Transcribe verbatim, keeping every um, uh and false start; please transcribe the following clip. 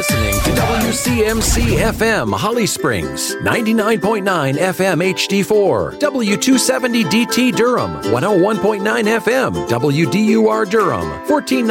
listening to W C M C F M Holly Springs, ninety-nine point nine F M H D four, W two seventy D T Durham, one oh one point nine F M W D U R Durham, fourteen